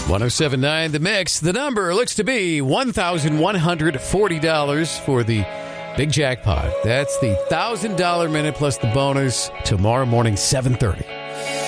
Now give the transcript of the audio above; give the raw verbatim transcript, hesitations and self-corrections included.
one oh seven point nine The Mix. The number looks to be one thousand one hundred forty dollars for the big jackpot. That's the one thousand dollars minute plus the bonus tomorrow morning, seven thirty.